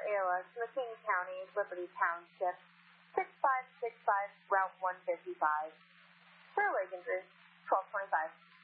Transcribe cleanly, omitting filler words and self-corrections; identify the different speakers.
Speaker 1: AOS, McKinney County, Liberty Township, 6565 Route 155. For Reagan Group, 1225.